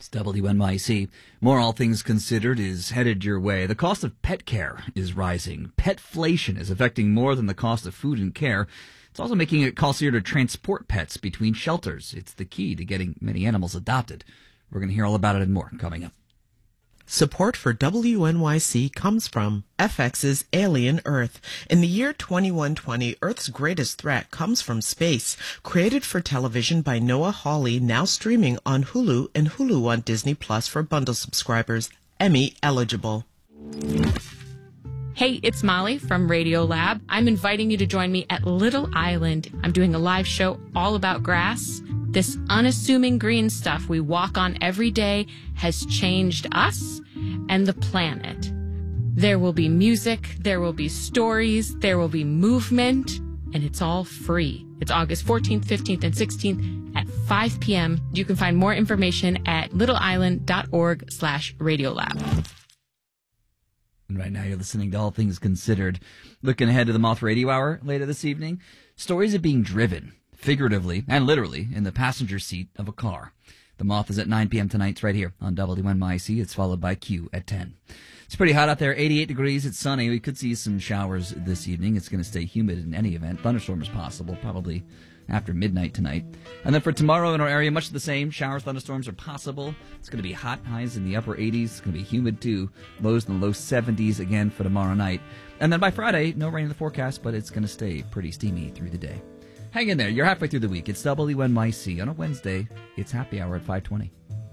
It's WNYC. More All Things Considered is headed your way. The cost of pet care is rising. Petflation is affecting more than the cost of food and care. It's also making it costlier to transport pets between shelters. It's the key to getting many animals adopted. We're going to hear all about it and more coming up. Support for WNYC comes from FX's Alien Earth. In the year 2120, Earth's greatest threat comes from space. Created for television by Noah Hawley, now streaming on Hulu and Hulu on Disney Plus for bundle subscribers. Emmy eligible. Hey, it's Molly from Radiolab. I'm inviting you to join me at Little Island. I'm doing a live show all about grass. This unassuming green stuff we walk on every day has changed us and the planet. There will be music, there will be stories, there will be movement, and it's all free. It's August 14th, 15th, and 16th at 5 p.m. You can find more information at littleisland.org/Radiolab. And right now you're listening to All Things Considered. Looking ahead to the Moth Radio Hour later this evening, stories of being driven, figuratively and literally, in the passenger seat of a car. The Moth is at 9 p.m. tonight. It's right here on WNYC. It's followed by Q at 10. It's pretty hot out there, 88 degrees. It's sunny. We could see some showers this evening. It's going to stay humid in any event. Thunderstorms possible, probably after midnight tonight. And then for tomorrow in our area, much the same. Showers, thunderstorms are possible. It's going to be hot, highs in the upper 80s. It's going to be humid too. Lows in the low 70s again for tomorrow night. And then by Friday, no rain in the forecast, but it's going to stay pretty steamy through the day. Hang in there. You're halfway through the week. It's WNYC. On a Wednesday, it's happy hour at 5:20.